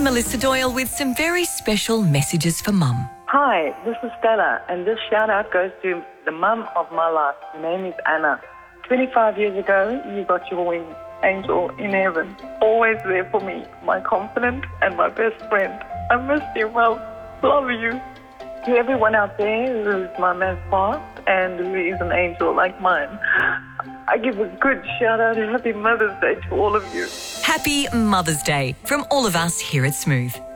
I'm Melissa Doyle with some very special messages for Mum. Hi, this is Stella, and this shout-out goes to the mum of my life. Her name is Anna. 25 years ago, you got your wings, angel in heaven. Always there for me, my confidant and my best friend. I miss you, Mum. Love you. To everyone out there who's my man's past and who is an angel like mine, I give a good shout-out and happy Mother's Day to all of you. Happy Mother's Day from all of us here at Smooth.